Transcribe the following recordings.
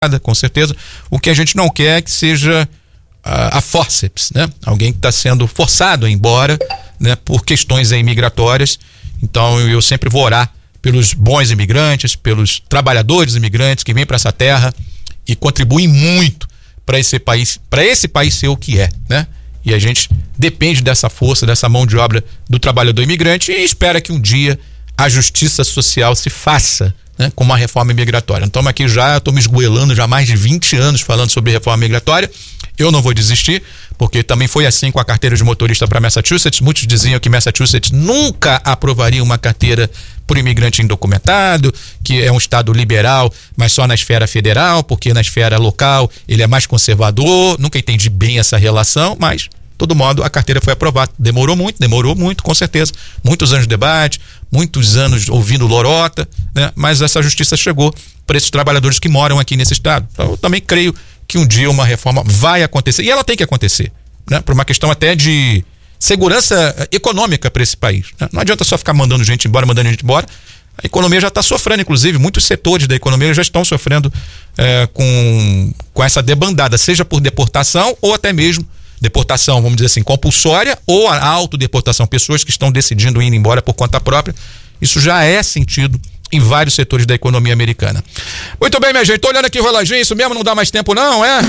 com certeza. O que a gente não quer é que seja a fórceps, né? Alguém que está sendo forçado a ir embora, né? Por questões aí migratórias. Então eu sempre vou orar pelos bons imigrantes, pelos trabalhadores imigrantes que vêm para essa terra e contribuem muito para esse país ser o que é, né? E a gente depende dessa força, dessa mão de obra do trabalhador imigrante e espera que um dia a justiça social se faça, né, com uma reforma migratória. Então aqui estou me esgoelando já há mais de 20 anos falando sobre reforma migratória. Eu não vou desistir, porque também foi assim com a carteira de motorista para Massachusetts. Muitos diziam que Massachusetts nunca aprovaria uma carteira por imigrante indocumentado, que é um estado liberal, mas só na esfera federal, porque na esfera local ele é mais conservador. Nunca entendi bem essa relação, mas de todo modo a carteira foi aprovada. Demorou muito, com certeza. Muitos anos de debate, muitos anos ouvindo lorota, né? Mas essa justiça chegou para esses trabalhadores que moram aqui nesse estado. Então eu também creio que um dia uma reforma vai acontecer, e ela tem que acontecer, né? Por uma questão até de segurança econômica para esse país, né? Não adianta só ficar mandando gente embora. A economia já está sofrendo, inclusive, muitos setores da economia já estão sofrendo com essa debandada, seja por deportação ou até mesmo deportação, vamos dizer assim, compulsória ou a autodeportação, pessoas que estão decidindo ir embora por conta própria. Isso já é sentido em vários setores da economia americana. Muito bem, minha gente, tô olhando aqui o reloginho, isso mesmo não dá mais tempo não, é?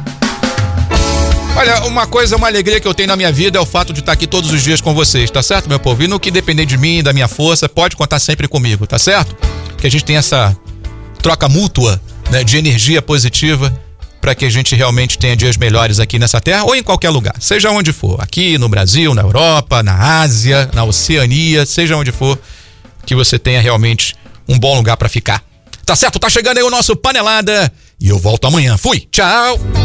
Olha, uma alegria que eu tenho na minha vida é o fato de estar aqui todos os dias com vocês, tá certo, meu povo? E no que depender de mim, da minha força, pode contar sempre comigo, tá certo? Que a gente tem essa troca mútua, né, de energia positiva para que a gente realmente tenha dias melhores aqui nessa terra ou em qualquer lugar, seja onde for, aqui no Brasil, na Europa, na Ásia, na Oceania, seja onde for, que você tenha realmente um bom lugar para ficar. Tá certo? Tá chegando aí o nosso Panelada e eu volto amanhã. Fui, tchau!